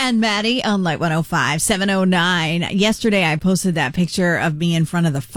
and Maddie on Light 105, 709. Yesterday, I posted that picture of me in front of the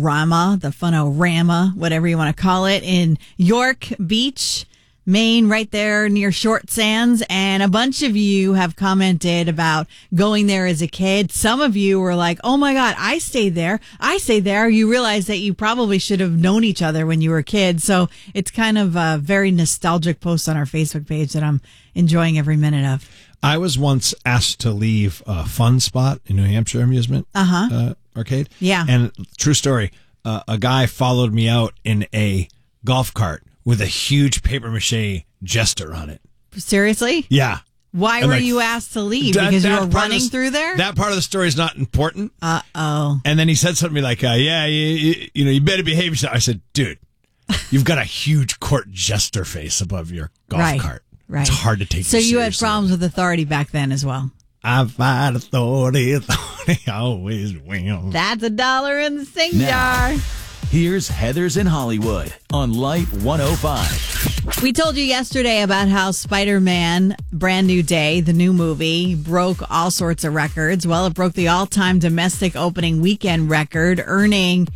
Funorama, whatever you want to call it, in York Beach, Maine, right there near Short Sands. And a bunch of you have commented about going there as a kid. Some of you were like, oh my God, I stayed there. You realize that you probably should have known each other when you were kids. So it's kind of a very nostalgic post on our Facebook page that I'm enjoying every minute of. I was once asked to leave a Fun Spot in New Hampshire amusement arcade. Yeah. And true story, a guy followed me out in a golf cart with a huge papier-mâché jester on it. Seriously? Yeah. Why were you asked to leave? Because you were running through there? That part of the story is not important. Uh-oh. And then he said something like, you better behave yourself. I said, dude, you've got a huge court jester face above your golf cart. Right. It's hard to take you So you had seriously. problems with authority back then as well. I fight authority always wins. That's $1 in the sink Now, jar. Here's Heathers in Hollywood on Light 105. We told you yesterday about how Spider-Man Brand New Day, the new movie, broke all sorts of records. Well, it broke the all-time domestic opening weekend record, earning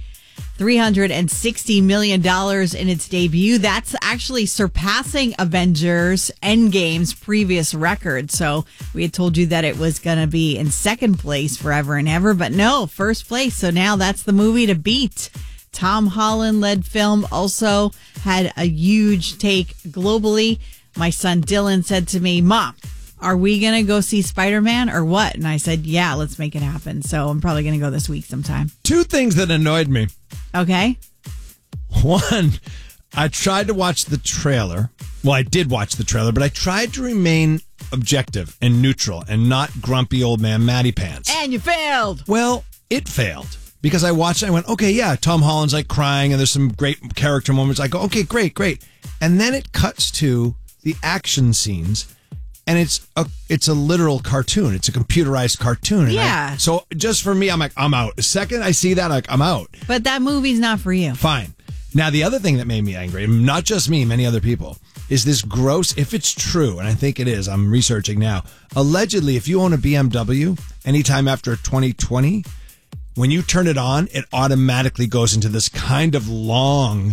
$360 million in its debut. That's actually surpassing Avengers Endgame's previous record. So we had told you that it was going to be in second place forever and ever, but no, first place. So now that's the movie to beat. Tom Holland-led film also had a huge take globally. My son Dylan said to me, Mom, are we going to go see Spider-Man or what? And I said, yeah, let's make it happen. So I'm probably going to go this week sometime. Two things that annoyed me. Okay. One, I tried to watch the trailer. Well, I did watch the trailer, but I tried to remain objective and neutral and not grumpy old man Matty Pants. And you failed. Well, it failed. Because I watched it, I went, okay, yeah, Tom Holland's like crying and there's some great character moments. I go, okay, great. And then it cuts to the action scenes and it's a literal cartoon. It's a computerized cartoon. Yeah. So just for me, I'm like, I'm out. The second I see that, I'm out. But that movie's not for you. Fine. Now, the other thing that made me angry, not just me, many other people, is this gross, if it's true, and I think it is, I'm researching now, allegedly, if you own a BMW anytime after 2020, when you turn it on, it automatically goes into this kind of long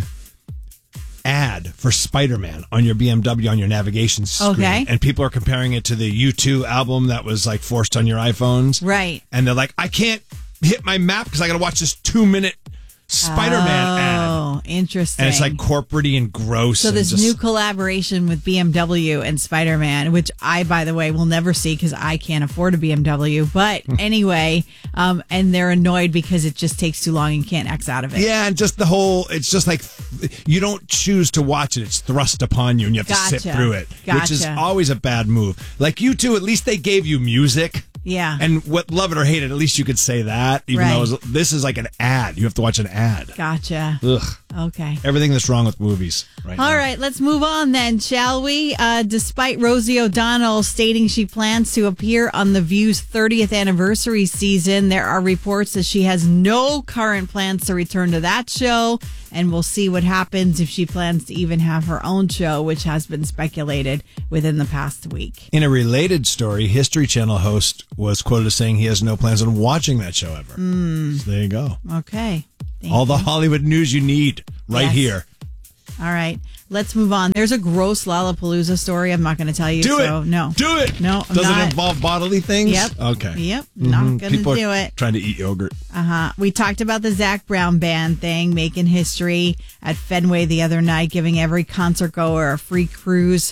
ad for Spider-Man on your BMW on your navigation screen. Okay. And people are comparing it to the U2 album that was like forced on your iPhones. Right. And they're like, I can't hit my map because I got to watch this 2-minute Spider-Man ad. Oh, interesting. And it's like corporate-y and gross. So and this just, new collaboration with BMW and Spider-Man, which I, by the way, will never see because I can't afford a BMW. But anyway, and they're annoyed because it just takes too long and can't X out of it. Yeah, and just the whole, it's just like you don't choose to watch it. It's thrust upon you and you have to sit through it, which is always a bad move. Like you two, at least they gave you music. Yeah. And what, love it or hate it, at least you could say that, even though this is like an ad. You have to watch an ad. Gotcha. Ugh. Okay. Everything that's wrong with movies right now. All right, let's move on then, shall we? Despite Rosie O'Donnell stating she plans to appear on The View's 30th anniversary season, there are reports that she has no current plans to return to that show, and we'll see what happens if she plans to even have her own show, which has been speculated within the past week. In a related story, History Channel host was quoted as saying he has no plans on watching that show ever. So there you go. Okay. All the Hollywood news you need right here. All right. Let's move on. There's a gross Lollapalooza story. I'm not going to tell you. Do so it. No. Do it. No. Does it involve bodily things? Yep. Okay. Yep. Not going to do it. Trying to eat yogurt. We talked about the Zac Brown Band thing, making history at Fenway the other night, giving every concert goer a free cruise.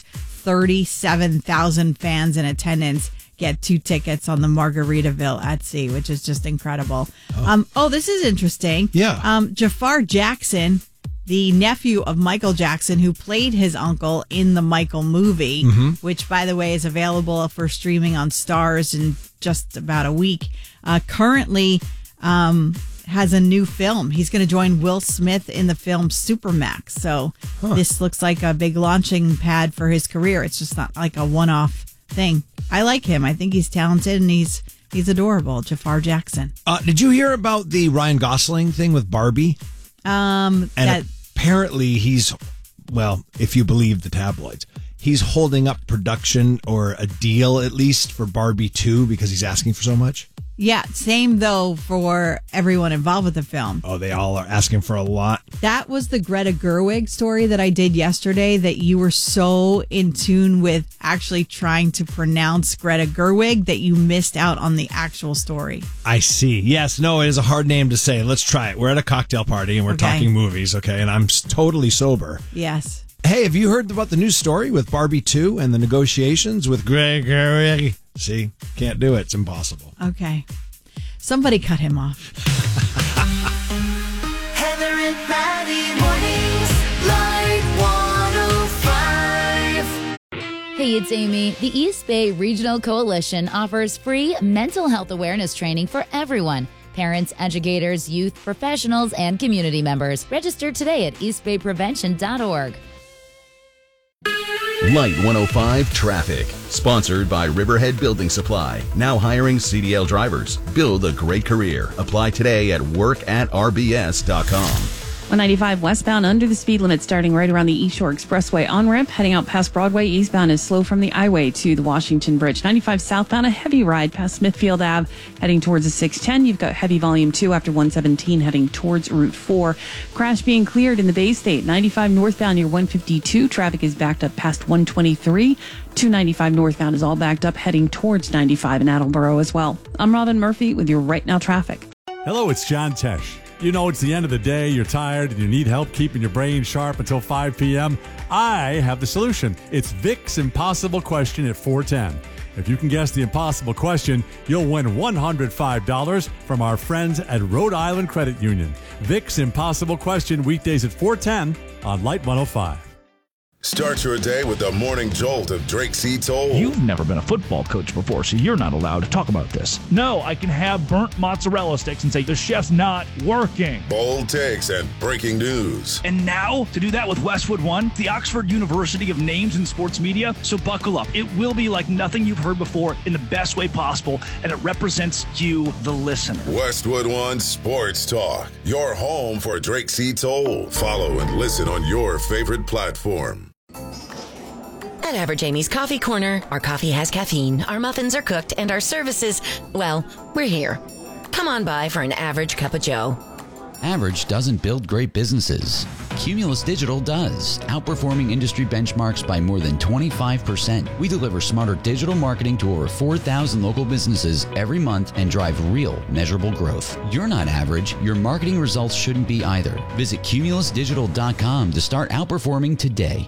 37,000 fans in attendance get 2 tickets on the Margaritaville at Sea, which is just incredible. This is interesting. Yeah. Jafar Jackson, the nephew of Michael Jackson, who played his uncle in the Michael movie, which, by the way, is available for streaming on Stars in just about a week, currently has a new film. He's going to join Will Smith in the film Supermax. So this looks like a big launching pad for his career. It's just not like a one-off thing. I like him. I think he's talented and he's adorable. Jafar Jackson. Did you hear about the Ryan Gosling thing with Barbie? And apparently he's, well, if you believe the tabloids, he's holding up production or a deal at least for Barbie 2 because he's asking for so much? Yeah, same though for everyone involved with the film. Oh, they all are asking for a lot. That was the Greta Gerwig story that I did yesterday that you were so in tune with actually trying to pronounce Greta Gerwig that you missed out on the actual story. I see. Yes, no, it is a hard name to say. Let's try it. We're at a cocktail party and we're talking movies, okay? And I'm totally sober. Yes. Hey, have you heard about the news story with Barbie 2 and the negotiations with Greta Gerwig? See, can't do it. It's impossible. Okay. Somebody cut him off. Heather and Maddie mornings, Light 105. Hey, it's Amy. The East Bay Regional Coalition offers free mental health awareness training for everyone. Parents, educators, youth, professionals, and community members. Register today at eastbayprevention.org. Light 105 Traffic. Sponsored by Riverhead Building Supply. Now hiring CDL drivers. Build a great career. Apply today at workatrbs.com. 195 westbound under the speed limit starting right around the East Shore Expressway on-ramp. Heading out past Broadway, eastbound is slow from the I-Way to the Washington Bridge. 95 southbound, a heavy ride past Smithfield Ave heading towards the 610. You've got heavy volume 2 after 117 heading towards Route 4. Crash being cleared in the Bay State. 95 northbound near 152. Traffic is backed up past 123. 295 northbound is all backed up heading towards 95 in Attleboro as well. I'm Robin Murphy with your Right Now traffic. Hello, it's John Tesh. You know, it's the end of the day, you're tired, and you need help keeping your brain sharp until 5 p.m. I have the solution. It's Vic's Impossible Question at 410. If you can guess the impossible question, you'll win $105 from our friends at Rhode Island Credit Union. Vic's Impossible Question, weekdays at 410 on Light 105. Start your day with the morning jolt of Drake C. Toll. You've never been a football coach before, so you're not allowed to talk about this. No, I can have burnt mozzarella sticks and say the chef's not working. Bold takes and breaking news. And now, to do that with Westwood One, the Oxford University of Names in Sports Media. So buckle up. It will be like nothing you've heard before in the best way possible, and it represents you, the listener. Westwood One Sports Talk. Your home for Drake C. Toll. Follow and listen on your favorite platform. At Average Amy's Coffee Corner, our coffee has caffeine, our muffins are cooked, and our services, well, we're here. Come on by for an average cup of joe. Average doesn't build great businesses. Cumulus Digital does, outperforming industry benchmarks by more than 25%. We deliver smarter digital marketing to over 4,000 local businesses every month and drive real, measurable growth. You're not average. Your marketing results shouldn't be either. Visit cumulusdigital.com to start outperforming today.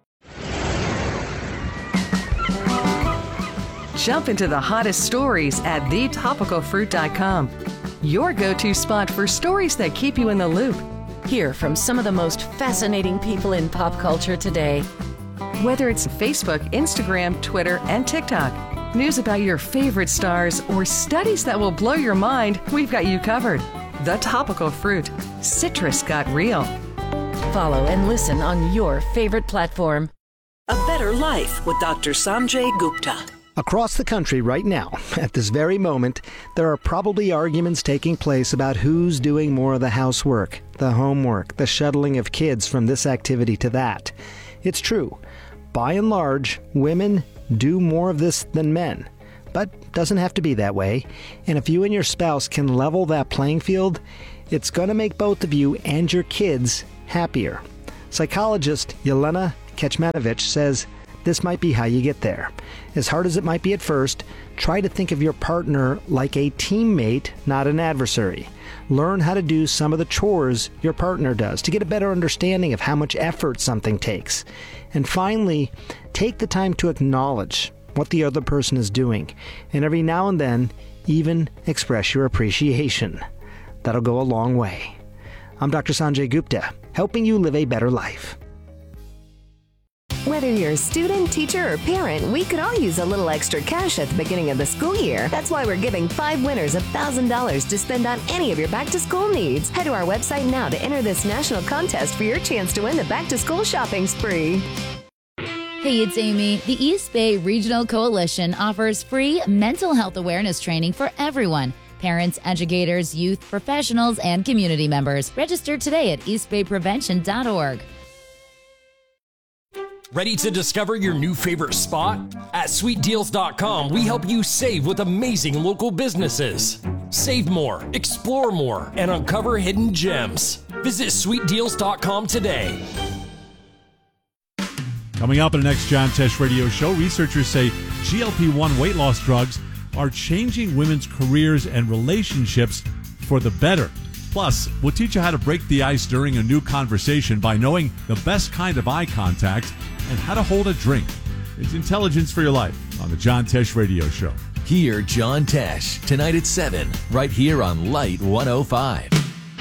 Jump into the hottest stories at thetopicalfruit.com. Your go-to spot for stories that keep you in the loop. Hear from some of the most fascinating people in pop culture today. Whether it's Facebook, Instagram, Twitter, and TikTok, news about your favorite stars, or studies that will blow your mind, we've got you covered. The Topical Fruit. Citrus got real. Follow and listen on your favorite platform. A Better Life with Dr. Sanjay Gupta. Across the country right now, at this very moment, there are probably arguments taking place about who's doing more of the housework, the homework, the shuttling of kids from this activity to that. It's true. By and large, women do more of this than men. But doesn't have to be that way. And if you and your spouse can level that playing field, it's going to make both of you and your kids happier. Psychologist Yelena Kecmanovic says this might be how you get there. As hard as it might be at first, try to think of your partner like a teammate, not an adversary. Learn how to do some of the chores your partner does to get a better understanding of how much effort something takes. And finally, take the time to acknowledge what the other person is doing, and every now and then, even express your appreciation. That'll go a long way. I'm Dr. Sanjay Gupta, helping you live a better life. Whether you're a student, teacher, or parent, we could all use a little extra cash at the beginning of the school year. That's why we're giving 5 winners $1,000 to spend on any of your back-to-school needs. Head to our website now to enter this national contest for your chance to win the back-to-school shopping spree. Hey, it's Amy. The East Bay Regional Coalition offers free mental health awareness training for everyone. Parents, educators, youth, professionals, and community members. Register today at eastbayprevention.org. Ready to discover your new favorite spot? At sweetdeals.com, we help you save with amazing local businesses. Save more, explore more, and uncover hidden gems. Visit sweetdeals.com today. Coming up in the next John Tesh Radio Show, researchers say GLP-1 weight loss drugs are changing women's careers and relationships for the better. Plus, we'll teach you how to break the ice during a new conversation by knowing the best kind of eye contact and how to hold a drink. It's Intelligence for Your Life on the John Tesh Radio Show. Hear John Tesh tonight at 7, right here on Light 105.